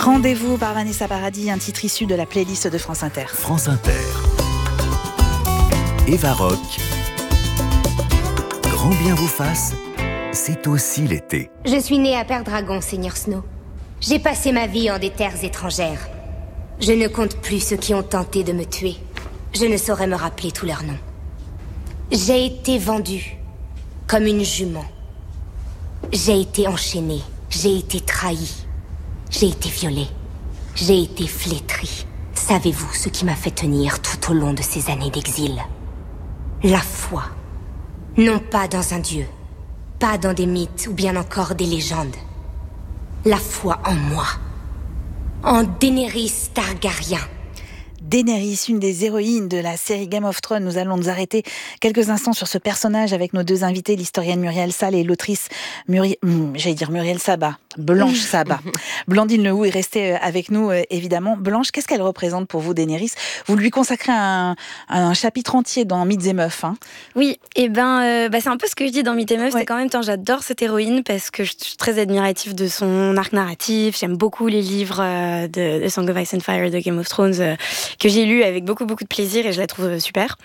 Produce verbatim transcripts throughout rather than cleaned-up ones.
Rendez-vous par Vanessa Paradis, un titre issu de la playlist de France Inter. France Inter. Eva Rock. Grand bien vous fasse, c'est aussi l'été. Je suis née à Perdragon, Seigneur Snow. J'ai passé ma vie en des terres étrangères. Je ne compte plus ceux qui ont tenté de me tuer. Je ne saurais me rappeler tous leurs noms. J'ai été vendue comme une jument. J'ai été enchaînée. J'ai été trahie. J'ai été violée. J'ai été flétrie. Savez-vous ce qui m'a fait tenir tout au long de ces années d'exil? La foi. Non pas dans un dieu, pas dans des mythes ou bien encore des légendes. La foi en moi. En Daenerys Targaryen. Daenerys, une des héroïnes de la série Game of Thrones. Nous allons nous arrêter quelques instants sur ce personnage avec nos deux invités, l'historienne Muriel Salles et l'autrice Muriel, j'allais dire Muriel Sabat, Blanche Sabat. Blandine Lehoux est restée avec nous, évidemment. Blanche, qu'est-ce qu'elle représente pour vous, Daenerys? Vous lui consacrez un, un chapitre entier dans Mythes et Meufs. Hein. Oui, et ben, euh, bah, c'est un peu ce que je dis dans Mythes et Meufs, ouais. C'est qu'en même temps, j'adore cette héroïne parce que je suis très admirative de son arc narratif. J'aime beaucoup les livres euh, de, de Song of Ice and Fire, de Game of Thrones, euh, que j'ai lu avec beaucoup beaucoup de plaisir et je la trouve super.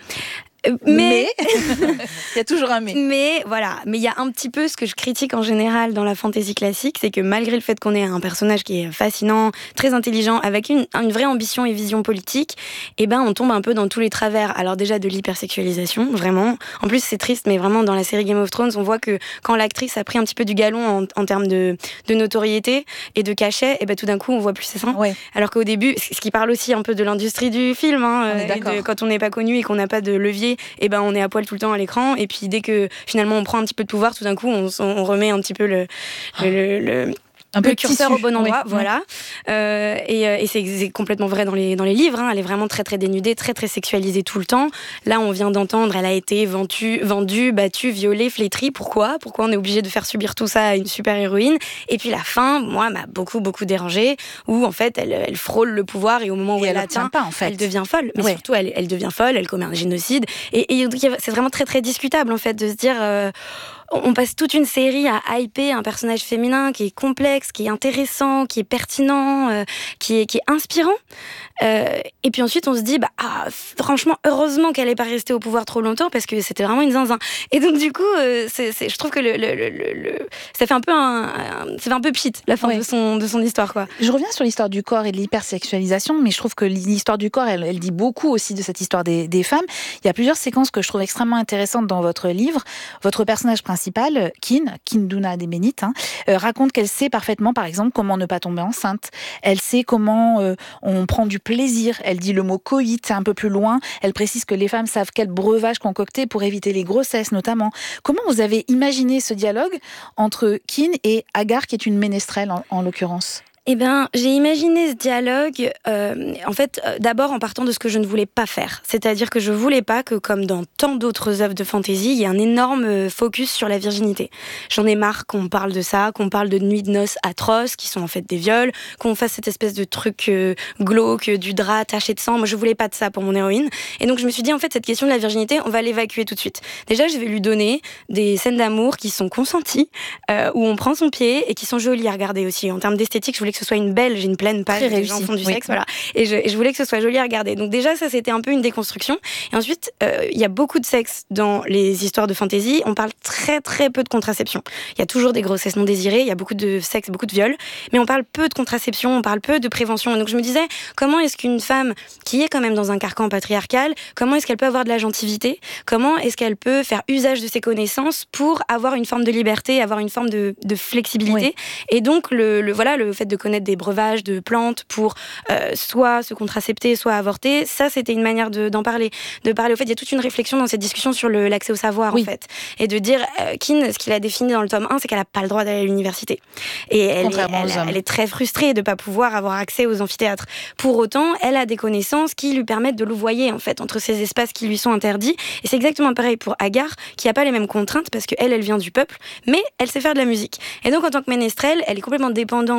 Mais, mais... il y a toujours un mais. Mais voilà, mais il y a un petit peu ce que je critique en général dans la fantasy classique, c'est que malgré le fait qu'on ait un personnage qui est fascinant, très intelligent, avec une, une vraie ambition et vision politique, eh ben on tombe un peu dans tous les travers. Alors déjà de l'hypersexualisation, vraiment. En plus c'est triste, mais vraiment dans la série Game of Thrones, on voit que quand l'actrice a pris un petit peu du galon en, en termes de, de notoriété et de cachet, eh ben tout d'un coup on voit plus ses seins. Ouais. Alors qu'au début, ce qui parle aussi un peu de l'industrie du film, hein, on est d'accord. De, quand on n'est pas connu et qu'on n'a pas de levier, et ben on est à poil tout le temps à l'écran, et puis dès que finalement on prend un petit peu de pouvoir, tout d'un coup on, on remet un petit peu le, le, le, le un peu le curseur au bon endroit, oui. Voilà. Euh, et et c'est, c'est complètement vrai dans les, dans les livres, hein. Elle est vraiment très très dénudée, très très sexualisée tout le temps. Là, on vient d'entendre, elle a été vendue, vendue battue, violée, flétrie. Pourquoi Pourquoi on est obligé de faire subir tout ça à une super héroïne? Et puis la fin, moi, m'a beaucoup beaucoup dérangée, où en fait, elle, elle frôle le pouvoir, et au moment où et elle l'atteint pas, en fait. Elle devient folle. Mais ouais. surtout, elle, elle devient folle, elle commet un génocide. Et, et c'est vraiment très très discutable, en fait, de se dire... Euh, on passe toute une série à hyper un personnage féminin qui est complexe, qui est intéressant, qui est pertinent, euh, qui est, qui est inspirant. Euh, et puis ensuite, on se dit, bah, ah, franchement, heureusement qu'elle n'est pas restée au pouvoir trop longtemps, parce que c'était vraiment une zinzin. Et donc, du coup, euh, c'est, c'est, je trouve que le, le, le, le, ça fait un peu un, un, ça fait un peu pchit, la fin ouais. de, son, de son histoire, quoi. Je reviens sur l'histoire du corps et de l'hypersexualisation, mais je trouve que l'histoire du corps, elle, elle dit beaucoup aussi de cette histoire des, des femmes. Il y a plusieurs séquences que je trouve extrêmement intéressantes dans votre livre. Votre personnage principal, Kin, Kinduna des Bénites, hein, euh, raconte qu'elle sait parfaitement, par exemple, comment ne pas tomber enceinte. Elle sait comment euh, on prend du plaisir. Elle dit le mot coït un peu plus loin. Elle précise que les femmes savent quel breuvage concocter pour éviter les grossesses, notamment. Comment vous avez imaginé ce dialogue entre Kin et Hagar, qui est une ménestrelle, en, en l'occurrence ? Eh bien, j'ai imaginé ce dialogue, euh, en fait, euh, d'abord en partant de ce que je ne voulais pas faire. C'est-à-dire que je voulais pas que, comme dans tant d'autres œuvres de fantasy, il y ait un énorme focus sur la virginité. J'en ai marre qu'on parle de ça, qu'on parle de nuits de noces atroces, qui sont en fait des viols, qu'on fasse cette espèce de truc euh, glauque, du drap taché de sang. Moi, je voulais pas de ça pour mon héroïne. Et donc, je me suis dit, en fait, cette question de la virginité, on va l'évacuer tout de suite. Déjà, je vais lui donner des scènes d'amour qui sont consenties, euh, où on prend son pied et qui sont jolies à regarder aussi. En termes d'esthétique, je voulais que ce soit une belle, j'ai une pleine page, les gens font du oui. sexe, voilà. Et je, et je voulais que ce soit joli à regarder. Donc déjà, ça, c'était un peu une déconstruction. Et ensuite, il euh, y a beaucoup de sexe dans les histoires de fantasy. On parle très, très peu de contraception. Il y a toujours des grossesses non désirées, il y a beaucoup de sexe, beaucoup de viols, mais on parle peu de contraception, on parle peu de prévention. Et donc je me disais, comment est-ce qu'une femme qui est quand même dans un carcan patriarcal, comment est-ce qu'elle peut avoir de l'agentivité? Comment est-ce qu'elle peut faire usage de ses connaissances pour avoir une forme de liberté, avoir une forme de, de flexibilité? Oui. Et donc, le, le, voilà, le fait de connaître des breuvages de plantes pour euh, soit se contracepter, soit avorter, ça c'était une manière de, d'en parler, de parler. Au fait, il y a toute une réflexion dans cette discussion sur le, l'accès au savoir, oui. en fait, et de dire euh, Kin, ce qu'il a défini dans le tome un, c'est qu'elle n'a pas le droit d'aller à l'université, et elle, est, elle, elle est très frustrée de ne pas pouvoir avoir accès aux amphithéâtres. Pour autant, elle a des connaissances qui lui permettent de louvoyer en fait entre ces espaces qui lui sont interdits, et c'est exactement pareil pour Hagar, qui n'a pas les mêmes contraintes parce qu'elle, elle vient du peuple, mais elle sait faire de la musique. Et donc en tant que ménestrel, elle est complètement dépendante du, mes-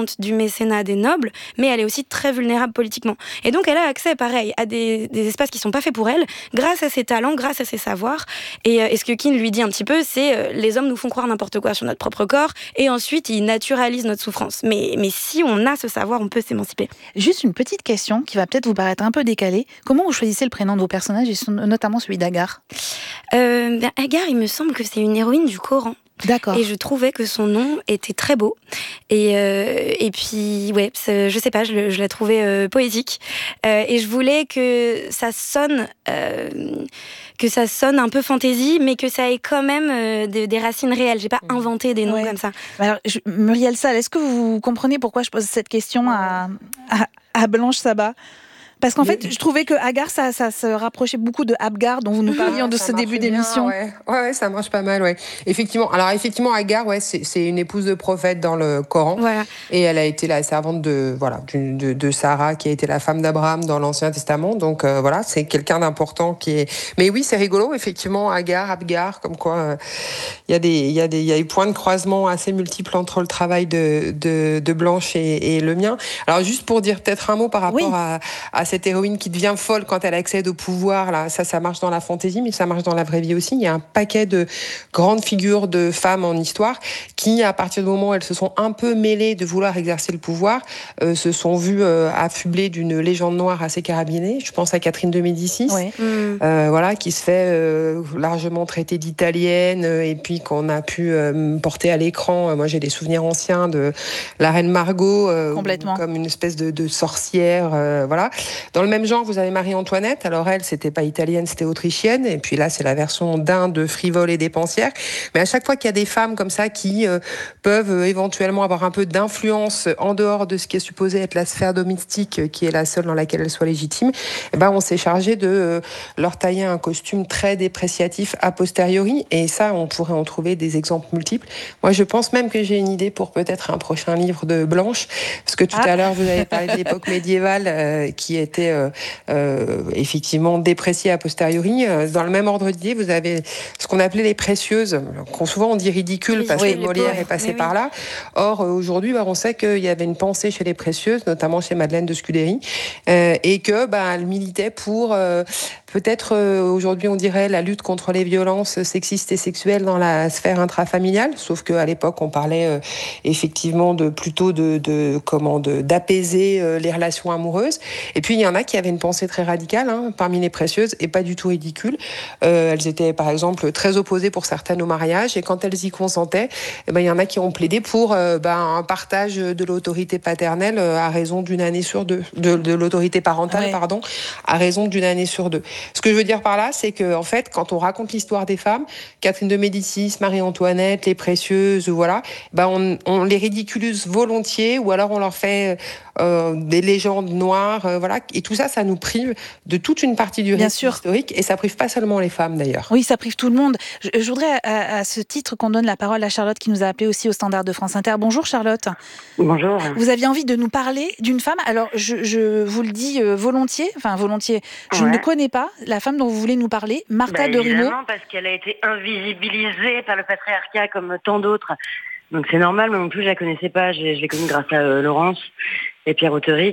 mécénat des nobles, mais elle est aussi très vulnérable politiquement. Et donc elle a accès, pareil, à des, des espaces qui sont pas faits pour elle, grâce à ses talents, grâce à ses savoirs. Et, euh, et ce que Keane lui dit un petit peu, c'est euh, les hommes nous font croire n'importe quoi sur notre propre corps, et ensuite ils naturalisent notre souffrance. Mais, mais si on a ce savoir, on peut s'émanciper. Juste une petite question qui va peut-être vous paraître un peu décalée. Comment vous choisissez le prénom de vos personnages, et notamment celui d'Agar ? euh, ben, Agar, il me semble que c'est une héroïne du Coran. D'accord. Et je trouvais que son nom était très beau. Et, euh, et puis, ouais, je sais pas, je, le, je la trouvais euh, poétique. Euh, et je voulais que ça sonne, euh, que ça sonne un peu fantaisie, mais que ça ait quand même euh, de, des racines réelles. J'ai pas inventé des noms ouais. comme ça. Alors, je, Muriel Salles, est-ce que vous comprenez pourquoi je pose cette question à, à, à Blanche Sabat ? Parce qu'en fait, je trouvais que Agar, ça, ça se rapprochait beaucoup de Abgar, dont vous nous parliez en de ce début d'émission. Ouais. ouais, ouais, ça marche pas mal, ouais. Effectivement. Alors, effectivement, Agar, ouais, c'est, c'est une épouse de prophète dans le Coran. Voilà. Et elle a été la servante de, voilà, de, de, de Sarah, qui a été la femme d'Abraham dans l'Ancien Testament. Donc, euh, voilà, c'est quelqu'un d'important qui est. Mais oui, c'est rigolo, effectivement, Agar, Abgar, comme quoi, il euh, y a des, il y a des, il y a des points de croisement assez multiples entre le travail de, de, de Blanche et, et le mien. Alors, juste pour dire peut-être un mot par rapport oui. à, à cette héroïne qui devient folle quand elle accède au pouvoir, là, ça, ça marche dans la fantaisie, mais ça marche dans la vraie vie aussi. Il y a un paquet de grandes figures de femmes en histoire qui, à partir du moment où elles se sont un peu mêlées de vouloir exercer le pouvoir, euh, se sont vues euh, affublées d'une légende noire assez carabinée. Je pense à Catherine de Médicis, oui. euh, voilà, qui se fait euh, largement traiter d'italienne euh, et puis qu'on a pu euh, porter à l'écran. Moi, j'ai des souvenirs anciens de la reine Margot, euh, comme une espèce de, de sorcière, euh, voilà. Dans le même genre, vous avez Marie-Antoinette. Alors elle, c'était pas italienne, c'était autrichienne. Et puis là, c'est la version d'un de frivole et dépensière. Mais à chaque fois qu'il y a des femmes comme ça qui euh, peuvent euh, éventuellement avoir un peu d'influence en dehors de ce qui est supposé être la sphère domestique, euh, qui est la seule dans laquelle elles soient légitimes, eh ben on s'est chargé de euh, leur tailler un costume très dépréciatif a posteriori. Et ça, on pourrait en trouver des exemples multiples. Moi, je pense même que j'ai une idée pour peut-être un prochain livre de Blanche, parce que tout ah. à l'heure, vous avez parlé de l'époque médiévale, euh, qui était euh, euh, effectivement dépréciée a posteriori. Dans le même ordre d'idée, vous avez ce qu'on appelait les précieuses, qu'on souvent on dit ridicule parce oui, que Molière est passé par oui. là. Or, aujourd'hui, bah, on sait qu'il y avait une pensée chez les précieuses, notamment chez Madeleine de Scudéry, euh, et que bah, elle militait pour euh, peut-être euh, aujourd'hui on dirait la lutte contre les violences sexistes et sexuelles dans la sphère intrafamiliale, sauf qu'à l'époque on parlait euh, effectivement de plutôt de, de comment de, d'apaiser euh, les relations amoureuses. Et puis il y en a qui avaient une pensée très radicale hein, parmi les précieuses et pas du tout ridicule. Euh, elles étaient par exemple très opposées pour certaines au mariage et quand elles y consentaient, eh ben il y en a qui ont plaidé pour euh, ben, un partage de l'autorité paternelle euh, à raison d'une année sur deux, de, de l'autorité parentale ouais. pardon, à raison d'une année sur deux. Ce que je veux dire par là, c'est que en fait, quand on raconte l'histoire des femmes, Catherine de Médicis, Marie-Antoinette, les précieuses, voilà, ben on, on les ridiculise volontiers ou alors on leur fait euh, des légendes noires, euh, voilà, et tout ça, ça nous prive de toute une partie du récit historique et ça prive pas seulement les femmes d'ailleurs. Oui, ça prive tout le monde. Je, je voudrais à, à ce titre qu'on donne la parole à Charlotte qui nous a appelé aussi au Standard de France Inter. Bonjour Charlotte. Bonjour. Vous aviez envie de nous parler d'une femme. Alors je, je vous le dis euh, volontiers, enfin volontiers. Je ouais. ne connais pas la femme dont vous voulez nous parler, Martha bah, de Rimeau. Évidemment, parce qu'elle a été invisibilisée par le patriarcat comme tant d'autres. Donc c'est normal, mais non plus je la connaissais pas. Je, je l'ai connue grâce à euh, Laurence et Pierre Auteric.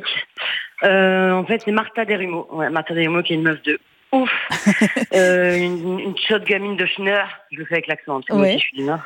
Euh, en fait, c'est Martha de Rimeau. Ouais, Martha de Rimeau qui est une meuf de ouf. euh, une, une chaude gamine de Schneur. Je le fais avec l'accent, parce que ouais. moi aussi je suis du Nord.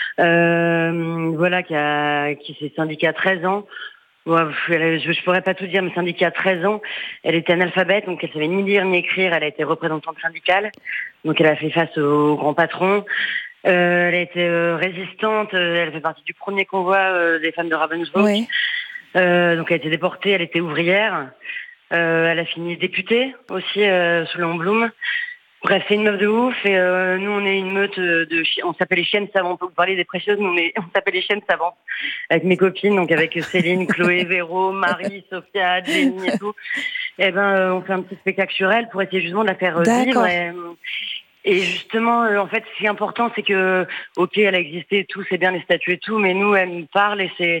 Euh, voilà, qui a qui s'est syndiquée à treize ans. Ouais, je, je pourrais pas tout dire, mais syndiquée à treize ans. Elle était analphabète, donc elle savait ni lire ni écrire. Elle a été représentante syndicale, donc elle a fait face aux grands patrons. Euh, elle a été euh, résistante. Elle fait partie du premier convoi euh, des femmes de Ravensbrück. Ouais. Euh, donc elle a été déportée. Elle était ouvrière. Euh, elle a fini députée aussi euh, sous l'Emblum. Bref, c'est une meuf de ouf et euh, nous on est une meute de, de on s'appelle les chiennes savantes. On peut vous parler des précieuses, mais on, est, on s'appelle les chiennes savantes avec mes copines, donc avec Céline, Chloé, Véro, Marie, Sophia, Jenny et tout. Et ben euh, on fait un petit spectacle sur elle pour essayer justement de la faire euh, vivre. Et, et justement, euh, en fait, ce qui est important, c'est que ok, elle a existé et tout, c'est bien les statues et tout, mais nous, elle nous parle et c'est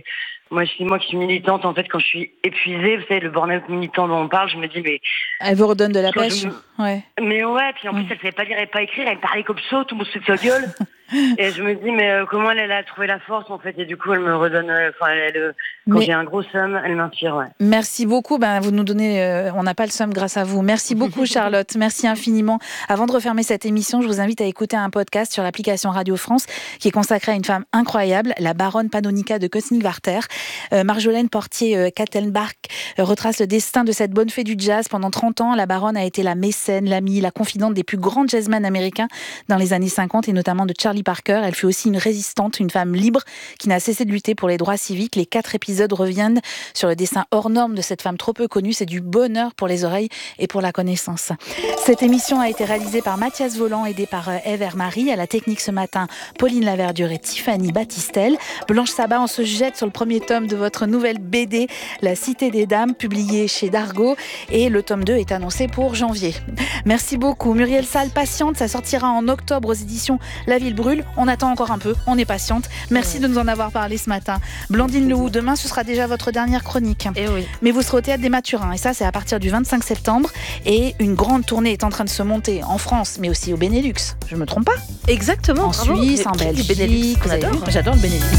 Moi, je suis moi qui suis militante, en fait, quand je suis épuisée, vous savez, le burn-out militant dont on parle, je me dis, mais... Elle vous redonne de la pêche, me... ouais. Mais ouais, puis en plus, elle savait pas lire et pas écrire, elle parlait comme ça, tout le monde se fait sa gueule. Et je me dis, mais euh, comment elle, elle a trouvé la force, en fait, et du coup, elle me redonne... Enfin, euh, elle, quand mais... j'ai un gros somme, elle m'inspire, ouais. Merci beaucoup, ben, vous nous donnez... Euh, on n'a pas le somme grâce à vous. Merci beaucoup, Charlotte, merci infiniment. Avant de refermer cette émission, je vous invite à écouter un podcast sur l'application Radio France qui est consacré à une femme incroyable, la baronne Panonica de Königswarter. Euh, Marjolaine Portier-Kattenbach euh, retrace le destin de cette bonne fée du jazz. Pendant trente ans, la baronne a été la mécène, l'amie, la confidente des plus grands jazzmen américains dans les années cinquante et notamment de Charlie Parker. Elle fut aussi une résistante, une femme libre qui n'a cessé de lutter pour les droits civiques. Les quatre épisodes reviennent sur le destin hors norme de cette femme trop peu connue. C'est du bonheur pour les oreilles et pour la connaissance. Cette émission a été réalisée par Mathias Voland, aidé par Eve Marie. À la technique ce matin, Pauline Laverdure et Tiffany Battistel. Blanche Sabat, on se jette sur le premier tome de votre nouvelle B D, La Cité des Dames, publiée chez Dargaud. Et le tome deux est annoncé pour janvier. Merci beaucoup. Muriel Salle, patiente, ça sortira en octobre aux éditions La Ville Brûle. On attend encore un peu, on est patiente. Merci ouais. de nous en avoir parlé ce matin. Blandine Lehou, demain ce sera déjà votre dernière chronique. Et oui. Mais vous serez au Théâtre des Mathurins et ça c'est à partir du vingt-cinq septembre. Et une grande tournée est en train de se monter en France, mais aussi au Benelux. Je me trompe pas? Exactement. En bravo. Suisse, en Belgique. Benelux, on adore. J'adore le Benelux.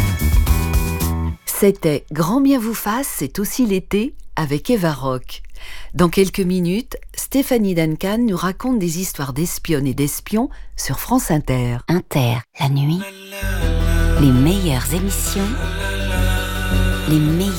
C'était Grand bien vous fasse, c'est aussi l'été avec Eva Rock. Dans quelques minutes, Stéphanie Duncan nous raconte des histoires d'espionnes et d'espions sur France Inter. Inter, la nuit, les meilleures émissions, les meilleurs